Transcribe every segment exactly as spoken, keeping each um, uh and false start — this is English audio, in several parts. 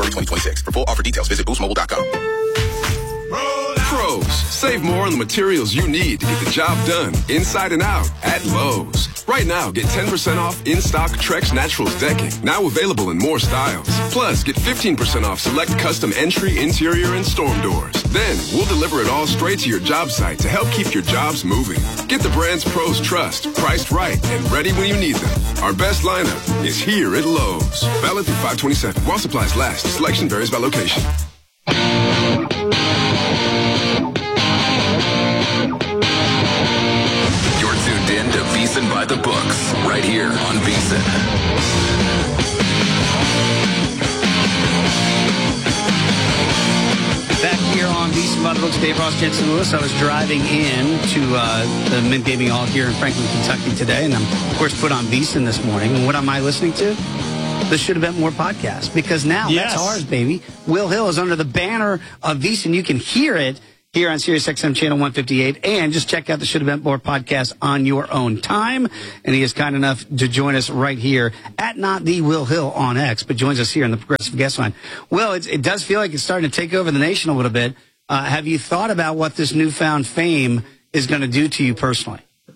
January twenty twenty-six. For full offer details, visit boost mobile dot com. Pros, save more on the materials you need to get the job done inside and out at Lowe's. Right now, get ten percent off in-stock Trex Naturals decking, now available in more styles. Plus, get fifteen percent off select custom entry, interior, and storm doors. Then, we'll deliver it all straight to your job site to help keep your jobs moving. Get the brands pros trust, priced right, and ready when you need them. Our best lineup is here at Lowe's. Valid through five twenty-seven. While supplies last, selection varies by location. You're tuned in to VSiN by the Books, right here on VSiN. Back here on VSiN by the Books, Dave Ross, Jensen Lewis. I was driving in to uh, the Mint Gaming Hall here in Franklin, Kentucky today, and I'm, of course, put on VSiN this morning. And what am I listening to? The Should Have Been More podcast, because now yes. that's ours, baby. Will Hill is under the banner of VSiN. You can hear it here on Sirius X M Channel one fifty-eight, and just check out the Should Have Been More podcast on your own time. And he is kind enough to join us right here at not the Will Hill on X, but joins us here in the Progressive Guest Line. Will, it's, it does feel like it's starting to take over the nation a little bit. Uh, have you thought about what this newfound fame is going to do to you personally?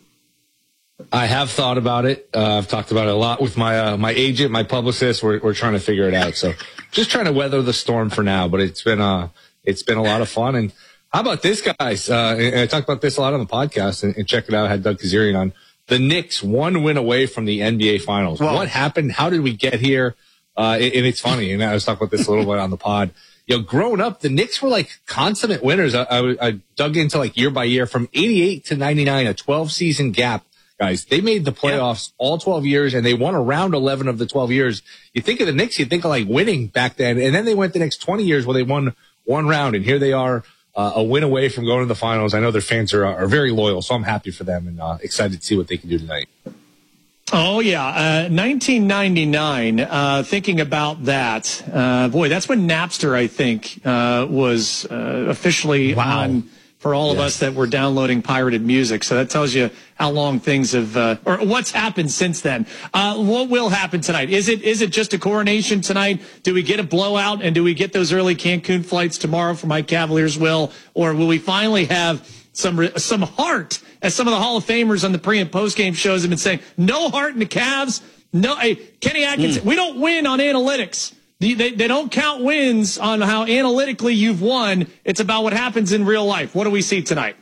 I have thought about it. Uh, I've talked about it a lot with my uh, my agent, my publicist. We're we're trying to figure it out. So just trying to weather the storm for now. But it's been uh it's been a lot of fun. And how about this, guys? Uh, and I talked about this a lot on the podcast. And, and check it out. I had Doug Kazarian on. The Knicks one win away from the N B A Finals. Whoa. What happened? How did we get here? Uh, and, and it's funny. And I was talking about this a little bit on the pod. You know, growing up, the Knicks were like consummate winners. I, I, I dug into like year by year from eighty-eight to ninety-nine, a twelve season gap. Guys, they made the playoffs yeah. all twelve years, and they won around eleven of the twelve years. You think of the Knicks, you think of like winning back then, and then they went the next twenty years where they won one round, and here they are, uh, a win away from going to the finals. I know their fans are are very loyal, so I'm happy for them and uh, excited to see what they can do tonight. Oh, yeah. Uh, nineteen ninety-nine, uh, thinking about that, uh, boy, that's when Napster, I think, uh, was uh, officially wow. on for all of yes. us that were downloading pirated music. So that tells you how long things have, uh, or what's happened since then. Uh, what will happen tonight? Is it is it just a coronation tonight? Do we get a blowout, and do we get those early Cancun flights tomorrow for my Cavaliers, Will? Or will we finally have some some heart, as some of the Hall of Famers on the pre- and post-game shows have been saying? No heart in the Cavs. No, hey, Kenny Atkinson, mm. we don't win on analytics. They, they, they don't count wins on how analytically you've won. It's about what happens in real life. What do we see tonight?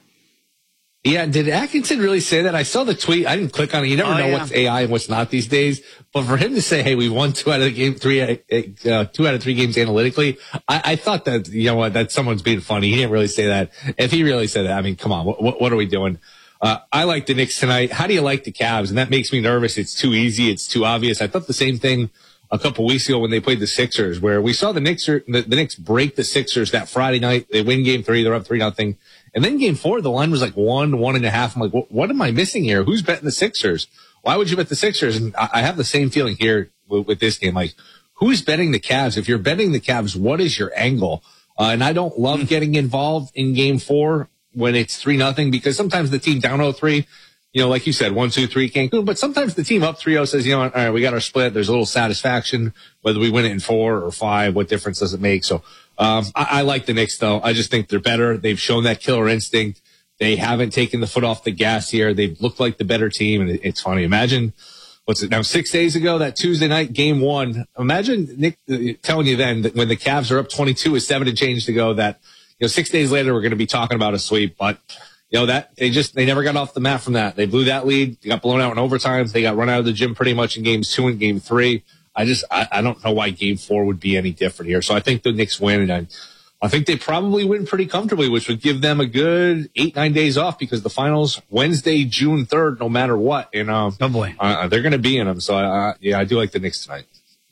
Yeah, did Atkinson really say that? I saw the tweet. I didn't click on it. You never oh, know yeah. what's A I and what's not these days. But for him to say, "Hey, we won two out of the game, three, uh, two out of three games analytically," I, I thought that you know what, that someone's being funny. He didn't really say that. If he really said that, I mean, come on, what, what are we doing? Uh, I like the Knicks tonight. How do you like the Cavs? And that makes me nervous. It's too easy. It's too obvious. I thought the same thing a couple weeks ago when they played the Sixers, where we saw the Knicks, the, the Knicks break the Sixers that Friday night. They win game three. They're up three nothing. And then game four, the line was like one, one and a half. I'm like, what, what am I missing here? Who's betting the Sixers? Why would you bet the Sixers? And I, I have the same feeling here with, with this game. Like, who's betting the Cavs? If you're betting the Cavs, what is your angle? Uh, and I don't love getting involved in game four when it's three nothing, because sometimes the team down oh three, you know, like you said, one, two, three, Cancun. But sometimes the team up three oh says, you know, all right, we got our split. There's a little satisfaction. Whether we win it in four or five, what difference does it make? So um, I, I like the Knicks, though. I just think they're better. They've shown that killer instinct. They haven't taken the foot off the gas here. They've looked like the better team. And it, it's funny. Imagine, what's it now, six days ago, that Tuesday night, game one. Imagine Nick uh, telling you then that when the Cavs are up twenty-two with seven and change to go, that, you know, six days later, we're going to be talking about a sweep. But you know, that they just, they never got off the mat from that. They blew that lead. They got blown out in overtimes. They got run out of the gym pretty much in games two and game three. I just, I, I don't know why game four would be any different here. So I think the Knicks win, and I, I think they probably win pretty comfortably, which would give them a good eight, nine days off, because the finals Wednesday, June third, no matter what. And, um, oh boy, uh, they're going to be in them. So I, uh, yeah, I do like the Knicks tonight.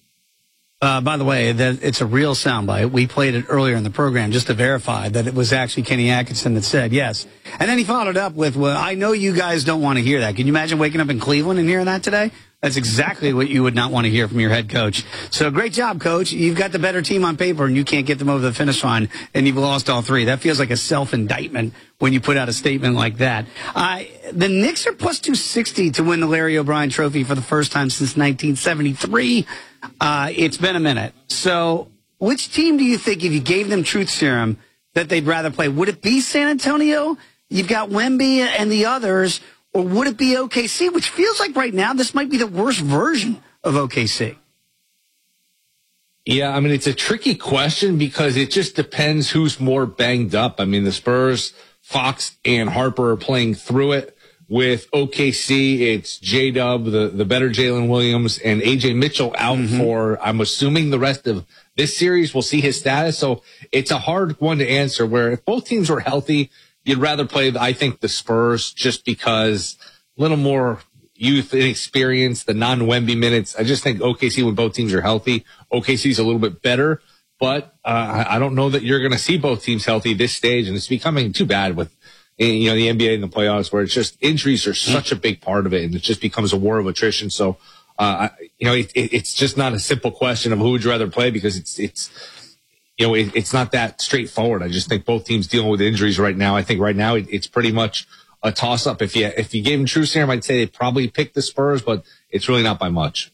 Uh, by the way, that it's a real soundbite. We played it earlier in the program just to verify that it was actually Kenny Atkinson that said yes. And then he followed up with, well, I know you guys don't want to hear that. Can you imagine waking up in Cleveland and hearing that today? That's exactly what you would not want to hear from your head coach. So great job, coach. You've got the better team on paper, and you can't get them over the finish line, and you've lost all three. That feels like a self-indictment when you put out a statement like that. Uh, the Knicks are plus two sixty to win the Larry O'Brien Trophy for the first time since nineteen seventy-three. Uh, it's been a minute. So which team do you think, if you gave them truth serum, that they'd rather play? Would it be San Antonio? You've got Wemby and the others, or would it be O K C, which feels like right now this might be the worst version of O K C? Yeah, I mean, it's a tricky question because it just depends who's more banged up. I mean, the Spurs, Fox, and Harper are playing through it. With O K C, it's J-Dub, the, the better Jalen Williams, and A J Mitchell out mm-hmm. for, I'm assuming, the rest of this series. We'll see his status. So it's a hard one to answer, where if both teams were healthy, you'd rather play, I think, the Spurs, just because a little more youth and experience, the non-Wemby minutes. I just think O K C, when both teams are healthy, O K C is a little bit better. But uh, I don't know that you're going to see both teams healthy this stage, and it's becoming too bad with you know the N B A and the playoffs, where it's just injuries are such a big part of it, and it just becomes a war of attrition. So, uh, you know, it, it, it's just not a simple question of who would you rather play, because it's it's. You know, it, it's not that straightforward. I just think both teams dealing with injuries right now. I think right now it, it's pretty much a toss-up. If you if you gave them true serum, I'd say they'd probably pick the Spurs, but it's really not by much.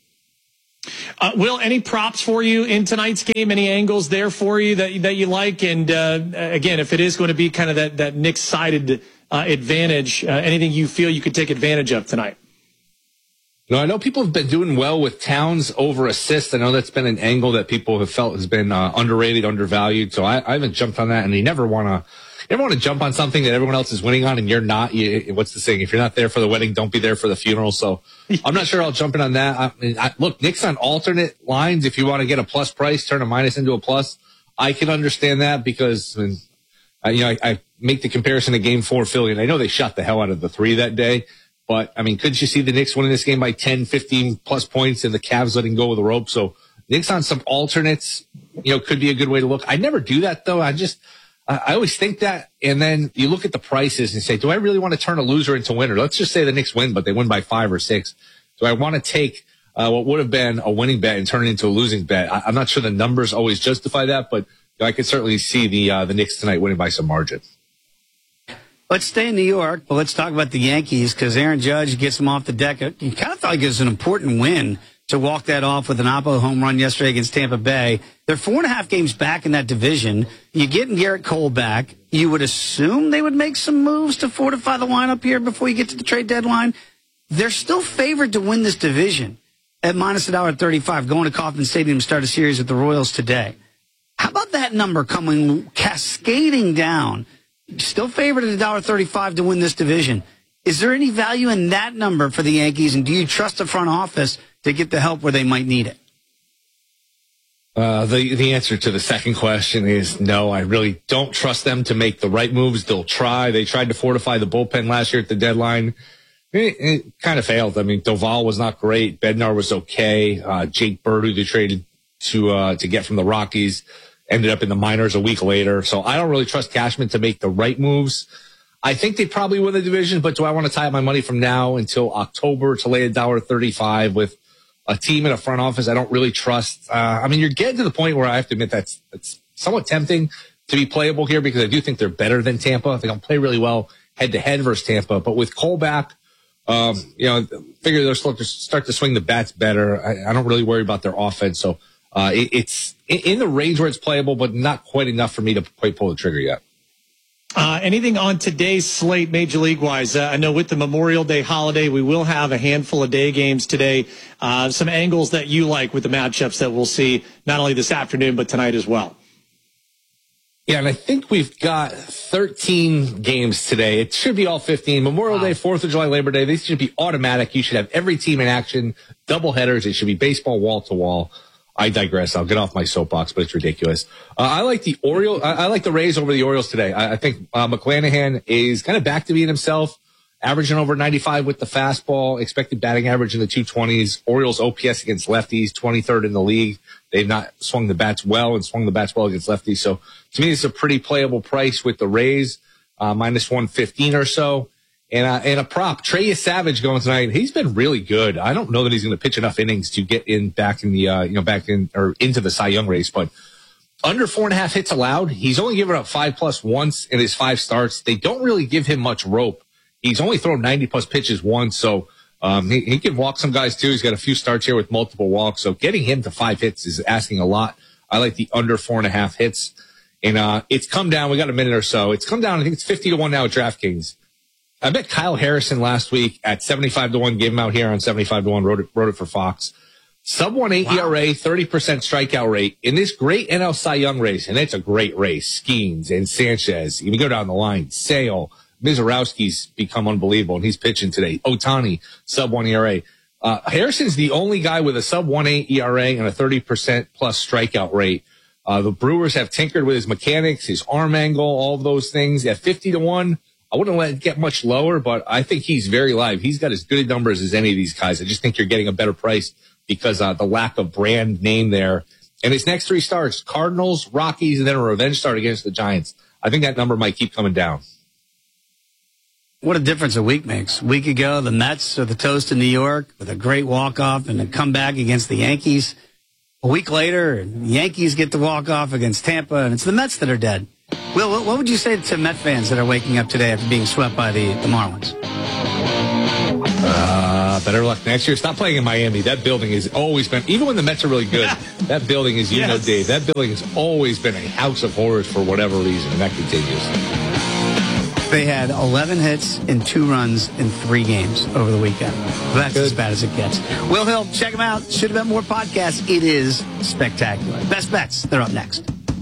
Uh, Will, any props for you in tonight's game? Any angles there for you that that you like? And uh, again, if it is going to be kind of that that Knicks-sided uh, advantage, uh, anything you feel you could take advantage of tonight? No, I know people have been doing well with Towns over assists. I know that's been an angle that people have felt has been uh, underrated, undervalued. So I, I haven't jumped on that. And you never want to, you never want to jump on something that everyone else is winning on and you're not. You, what's the saying? If you're not there for the wedding, don't be there for the funeral. So I'm not sure I'll jump in on that. I mean, I, look, Knicks on alternate lines. If you want to get a plus price, turn a minus into a plus. I can understand that because, I mean, I, you know, I, I make the comparison to Game Four Philly, and I know they shot the hell out of the three that day. But, I mean, couldn't you see the Knicks winning this game by ten, fifteen plus points and the Cavs letting go of the rope? So Knicks on some alternates, you know, could be a good way to look. I never do that, though. I just, I always think that. And then you look at the prices and say, do I really want to turn a loser into a winner? Let's just say the Knicks win, but they win by five or six. Do I want to take uh, what would have been a winning bet and turn it into a losing bet? I, I'm not sure the numbers always justify that, but you know, I could certainly see the uh, the Knicks tonight winning by some margin. Let's stay in New York, but let's talk about the Yankees, because Aaron Judge gets them off the deck. You kind of thought it was an important win to walk that off with an Oppo home run yesterday against Tampa Bay. They're four and a half games back in that division. You get Garrett Cole back. You would assume they would make some moves to fortify the lineup here before you get to the trade deadline. They're still favored to win this division at minus one dollar thirty-five, going to Kauffman Stadium to start a series with the Royals today. How about that number coming cascading down? Still favored at one dollar thirty-five to win this division. Is there any value in that number for the Yankees, and do you trust the front office to get the help where they might need it? Uh, the the answer to the second question is no. I really don't trust them to make the right moves. They'll try. They tried to fortify the bullpen last year at the deadline. It, it kind of failed. I mean, Doval was not great. Bednar was okay. Uh, Jake Bird, who they traded to uh, to get from the Rockies, ended up in the minors a week later. So I don't really trust Cashman to make the right moves. I think they probably win the division, but do I want to tie up my money from now until October to lay one dollar thirty-five with a team in a front office I don't really trust? Uh, I mean, you're getting to the point where I have to admit that's, that's somewhat tempting to be playable here, because I do think they're better than Tampa. They don't play really well head-to-head versus Tampa. But with Cole back, um, you know, figure they'll start to, start to swing the bats better. I, I don't really worry about their offense. So uh, it, it's in the range where it's playable, but not quite enough for me to quite pull the trigger yet. Uh, anything on today's slate, Major League-wise? Uh, I know with the Memorial Day holiday, we will have a handful of day games today. Uh, some angles that you like with the matchups that we'll see not only this afternoon, but tonight as well. Yeah, and I think we've got thirteen games today. It should be all fifteen. Memorial wow. Day, fourth of July, Labor Day, these should be automatic. You should have every team in action, double headers. It should be baseball wall to wall. I digress. I'll get off my soapbox, but it's ridiculous. Uh, I like the Orioles. I, I like the Rays over the Orioles today. I, I think uh, McClanahan is kind of back to being himself, averaging over ninety-five with the fastball, expected batting average in the two twenties. Orioles O P S against lefties, twenty-third in the league. They've not swung the bats well and swung the bats well against lefties. So to me, it's a pretty playable price with the Rays, uh, minus one fifteen or so. And, uh, and a prop, Trey Savage going tonight. He's been really good. I don't know that he's going to pitch enough innings to get in back in the, uh, you know, back in or into the Cy Young race, but under four and a half hits allowed. He's only given up five plus once in his five starts. They don't really give him much rope. He's only thrown ninety plus pitches once. So, um, he, he can walk some guys too. He's got a few starts here with multiple walks. So getting him to five hits is asking a lot I like the under four and a half hits. And uh, it's come down. We got a minute or so. It's come down. I think it's fifty to one now at DraftKings. I bet Kyle Harrison last week at seventy-five to one. Gave him out here on seventy-five to one. Wrote it, wrote it for Fox. Sub one eight wow. E R A, thirty percent strikeout rate in this great N L Cy Young race. And it's a great race. Skeens and Sanchez. Even go down the line. Sale. Mizorowski's become unbelievable, and he's pitching today. Ohtani, sub one E R A. Uh, Harrison's the only guy with a sub one eight E R A and a thirty percent plus strikeout rate. Uh, the Brewers have tinkered with his mechanics, his arm angle, all of those things. At fifty to one, I wouldn't let it get much lower, but I think he's very live. He's got as good numbers as any of these guys. I just think you're getting a better price because uh, the lack of brand name there. And his next three starts, Cardinals, Rockies, and then a revenge start against the Giants. I think that number might keep coming down. What a difference a week makes. A week ago, the Mets are the toast in New York with a great walk-off and a comeback against the Yankees. A week later, the Yankees get the walk-off against Tampa, and it's the Mets that are dead. Will, what would you say to Met fans that are waking up today after being swept by the, the Marlins? Uh, better luck next year. Stop playing in Miami. That building has always been, even when the Mets are really good, that building is, you yes. know, Dave, that building has always been a house of horrors for whatever reason, and that continues. They had eleven hits and two runs in three games over the weekend. That's Good. As bad as it gets. Will Hill, check them out. Should have been more podcasts. It is spectacular. Best bets, they're up next.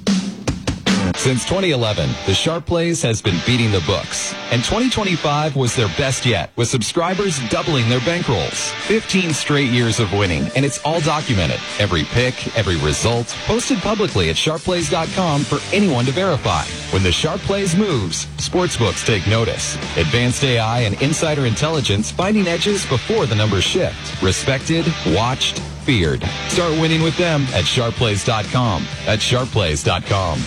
Since twenty eleven, the Sharp Plays has been beating the books, and twenty twenty-five was their best yet, with subscribers doubling their bankrolls. fifteen straight years of winning, and it's all documented. Every pick, every result, posted publicly at sharp plays dot com for anyone to verify. When the Sharp Plays moves, sportsbooks take notice. Advanced A I and insider intelligence finding edges before the numbers shift. Respected, watched, feared. Start winning with them at sharp plays dot com. At sharp plays dot com.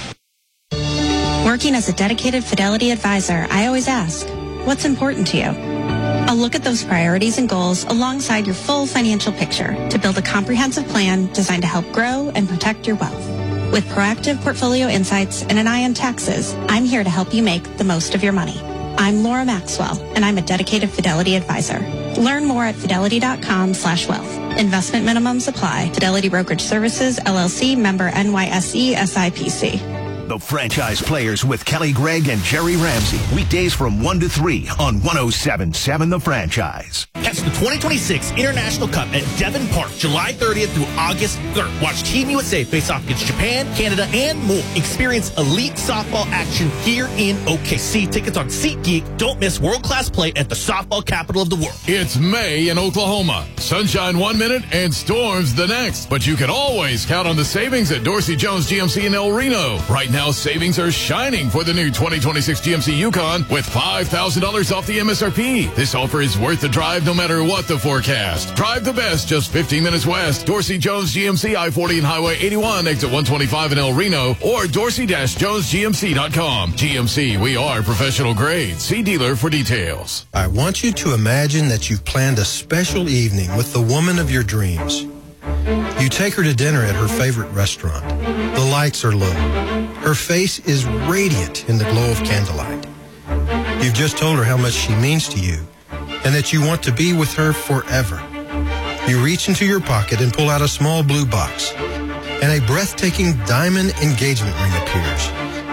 Working as a dedicated Fidelity advisor, I always ask, what's important to you? I'll look at those priorities and goals alongside your full financial picture to build a comprehensive plan designed to help grow and protect your wealth. With proactive portfolio insights and an eye on taxes, I'm here to help you make the most of your money. I'm Laura Maxwell, and I'm a dedicated Fidelity advisor. Learn more at fidelity dot com slash wealth. Investment minimums apply. Fidelity Brokerage Services, L L C, member N Y S E, S I P C. The Franchise Players with Kelly Gregg and Jerry Ramsey. Weekdays from one to three on one oh seven point seven The Franchise. Catch the twenty twenty-six International Cup at Devon Park, July thirtieth through August third. Watch Team U S A face off against Japan, Canada, and more. Experience elite softball action here in O K C. Tickets on SeatGeek. Don't miss world-class play at the softball capital of the world. It's May in Oklahoma. Sunshine one minute and storms the next. But you can always count on the savings at Dorsey Jones G M C in El Reno. Right now, Now savings are shining for the new twenty twenty-six G M C Yukon with five thousand dollars off the M S R P. This offer is worth the drive no matter what the forecast. Drive the best just fifteen minutes west. Dorsey Jones G M C, I forty and Highway eighty-one, exit one twenty-five in El Reno, or dorsey dash jones g m c dot com. G M C, we are professional grade. See dealer for details. I want you to imagine that you've planned a special evening with the woman of your dreams. You take her to dinner at her favorite restaurant. The lights are low. Her face is radiant in the glow of candlelight. You've just told her how much she means to you and that you want to be with her forever. You reach into your pocket and pull out a small blue box, and a breathtaking diamond engagement ring appears.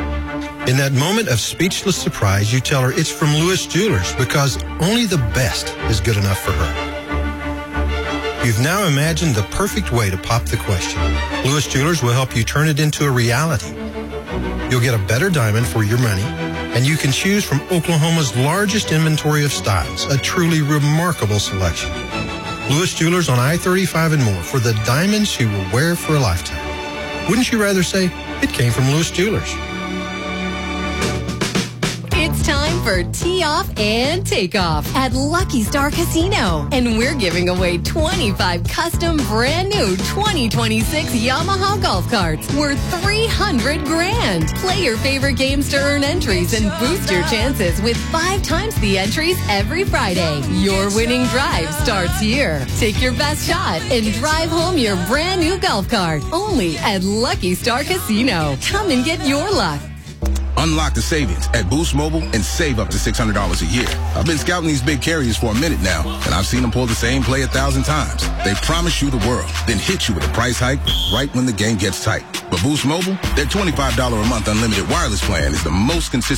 In that moment of speechless surprise, you tell her it's from Lewis Jewelers because only the best is good enough for her. You've now imagined the perfect way to pop the question. Lewis Jewelers will help you turn it into a reality. You'll get a better diamond for your money, and you can choose from Oklahoma's largest inventory of styles, a truly remarkable selection. Lewis Jewelers on I thirty-five and more for the diamonds you will wear for a lifetime. Wouldn't you rather say it came from Lewis Jewelers? It's time for Tee Off and Take Off at Lucky Star Casino. And we're giving away twenty-five custom brand new twenty twenty-six Yamaha golf carts worth three hundred grand. Play your favorite games to earn entries and boost your chances with five times the entries every Friday. Your winning drive starts here. Take your best shot and drive home your brand new golf cart. Only at Lucky Star Casino. Come and get your luck. Unlock the savings at Boost Mobile and save up to six hundred dollars a year. I've been scouting these big carriers for a minute now, and I've seen them pull the same play a thousand times. They promise you the world, then hit you with a price hike right when the game gets tight. But Boost Mobile, their twenty-five dollars a month unlimited wireless plan is the most consistent